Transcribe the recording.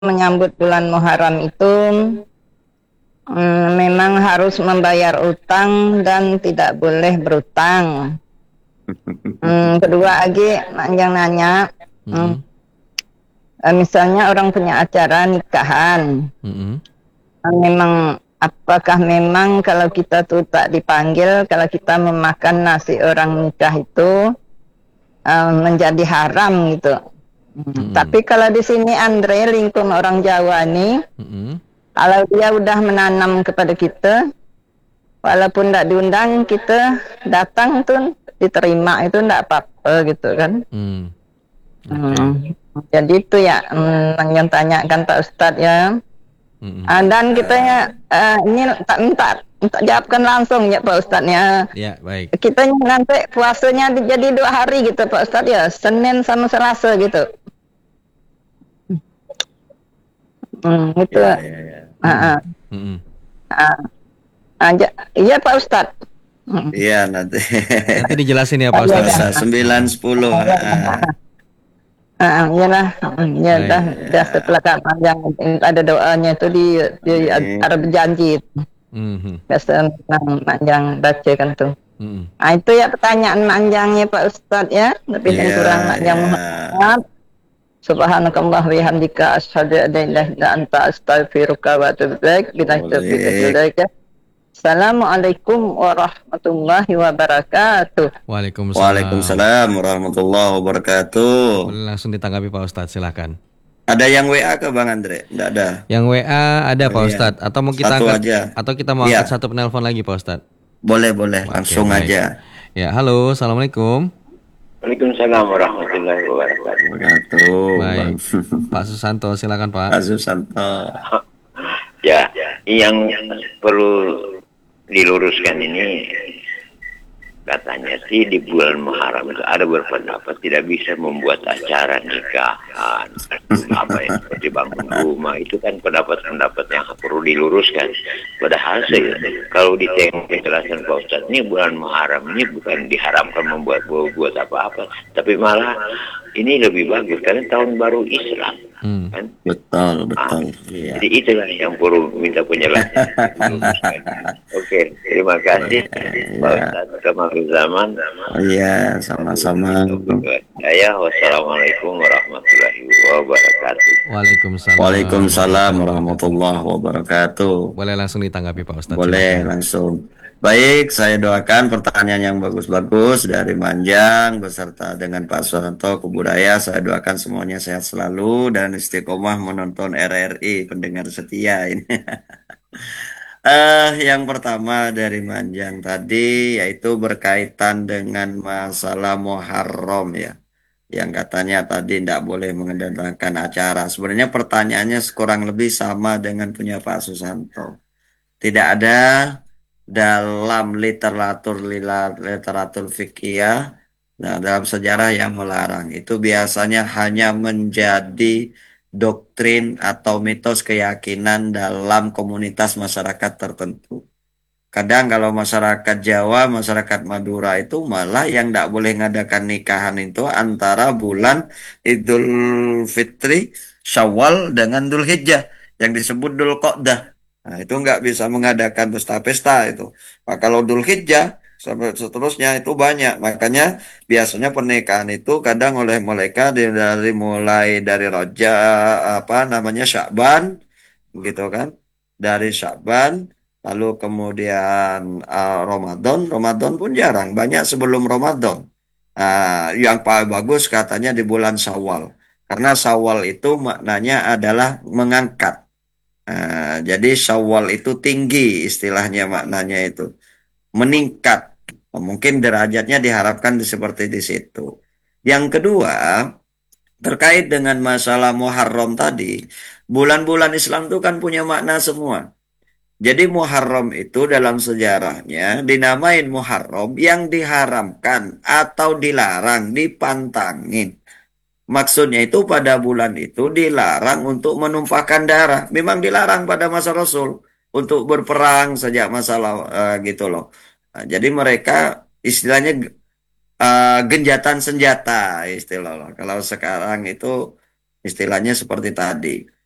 menyambut bulan Muharram itu memang harus membayar utang dan tidak boleh berutang. Kedua lagi yang nanya, Mm-mm. misalnya orang punya acara nikahan, Mm-mm. memang apakah memang kalau kita tuh tak dipanggil, kalau kita memakan nasi orang nikah itu menjadi haram gitu. Mm-mm. Tapi kalau di sini Andre lingkung orang Jawa nih, Mm-mm. kalau dia udah menanam kepada kita, walaupun tidak diundang, kita datang tuh diterima itu tidak apa-apa gitu kan. Mm. Oke. Hmm. Jadi itu ya yang tanyakan Pak Ustadz ya. Mm-mm. Dan kita ya ini tak minta jawabkan langsung ya Pak Ustadz ya. Ya, baik. Kita nanti puasanya jadi 2 hari gitu Pak Ustadz ya, Senin sama Selasa gitu. Itu. Ya, ya, ya. Mm-mm. Uh, Mm-mm. uh, iya Pak Ustadz. Iya, nanti Nanti dijelasin ya Pak Iya Ustadz dah. ya. puasa 9 Mm-mm. 10. Iyalah, ya dah, Baik. dah setelah kapan yang ada doanya itu di Ini ada berjanji Mhm. biasa manjang baca kan tuh. Mm-mm. Itu ya pertanyaan manjangnya Pak Ustadz ya, lebih dan iya, kurang ya. manjang Muhammad. Subhanakallah wa bihamdika asyhadu an la ilaha illa anta astaghfiruka wa atubu ilaik. Billahi taufiq wal Boleh. hidayah. Assalamualaikum warahmatullahi wabarakatuh. Waalaikumsalam. Waalaikumsalam warahmatullahi wabarakatuh. Boleh langsung ditanggapi Pak Ustadz, silakan. Ada yang WA ke Bang Andre? Enggak ada. Yang WA ada Oh Pak iya. Ustadz, atau mau kita Satu angkat, aja. atau kita mau angkat Iya, satu penelpon lagi Pak Ustadz? boleh, boleh. Oke, Langsung baik. aja. Ya, halo, assalamualaikum. Waalaikumsalam warahmatullahi wabarakatuh. Wabarakatuh, Bang. Baik, Pak Susanto, silakan Pak. Pak Susanto. Ya, yang perlu diluruskan ini katanya sih di bulan Muharram itu ada berpendapat tidak bisa membuat acara nikahan apa ya seperti bangun rumah itu kan pendapat-pendapat yang perlu diluruskan. Padahal kalau ditengok penjelasan Pak Ustadz ini bulan Muharram ini bukan diharamkan buat apa-apa, tapi malah ini lebih bagus karena tahun baru Islam kan. Betul, betul. Iya. Jadi itulah yang perlu minta penjelasan. Oke, terima kasih Pak Iya. Ustadz Kamarul Zaman. Iya, sama-sama. Saya wassalamualaikum warahmatullahi wabarakatuh. Waalaikumsalam. Waalaikumsalam warahmatullahi wabarakatuh. Boleh langsung ditanggapi Pak Ustadz, Boleh silakan. langsung. Baik, saya doakan pertanyaan yang bagus-bagus dari Manjang beserta dengan Pak Suwanto Kubudaya. Saya doakan semuanya sehat selalu dan istiqomah menonton RRI pendengar setia ini. Yang pertama dari Manjang tadi yaitu berkaitan dengan masalah Muharram ya. Yang katanya tadi tidak boleh mengadakan acara. Sebenarnya pertanyaannya kurang lebih sama dengan punya Pak Susanto. Tidak ada dalam literatur fikih, nah, dalam sejarah yang melarang. Itu biasanya hanya menjadi doktrin atau mitos keyakinan dalam komunitas masyarakat tertentu. Kadang kalau masyarakat Jawa, masyarakat Madura itu malah yang tidak boleh ngadakan nikahan itu antara bulan Idul Fitri, Syawal dengan Dhul Hijjah yang disebut Dhul Qodah. Nah, itu nggak bisa mengadakan pesta-pesta itu. Nah, kalau Dhul Hijjah sampai seterusnya itu banyak. Makanya biasanya pernikahan itu kadang oleh mereka dari mulai dari apa namanya Sya'ban gitu kan. Dari Sya'ban lalu kemudian Ramadan pun jarang, banyak sebelum Ramadan. Yang paling bagus katanya di bulan Syawal, karena Syawal itu maknanya adalah mengangkat. Jadi Syawal itu tinggi istilahnya maknanya itu meningkat. Mungkin derajatnya diharapkan seperti di situ. Yang kedua, terkait dengan masalah Muharram tadi, bulan-bulan Islam itu kan punya makna semua. Jadi Muharram itu dalam sejarahnya dinamain Muharram yang diharamkan atau dilarang, dipantangin. Maksudnya itu pada bulan itu dilarang untuk menumpahkan darah. Memang dilarang pada masa Rasul untuk berperang sejak masalah gitu loh. Nah, jadi mereka istilahnya genjatan senjata istilah loh. Kalau sekarang itu istilahnya seperti tadi.